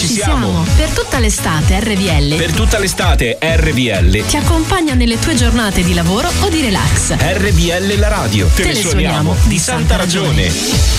Ci siamo. Per tutta l'estate RVL. Per tutta l'estate RVL Ti accompagna nelle tue giornate di lavoro o di relax. RVL la radio. Te ne suoniamo di santa ragione.